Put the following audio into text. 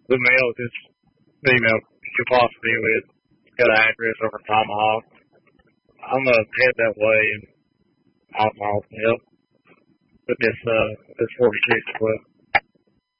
the mail just, could possibly with got an address over Tomahawk. I'm gonna head that way and I'll help with this 46 foot.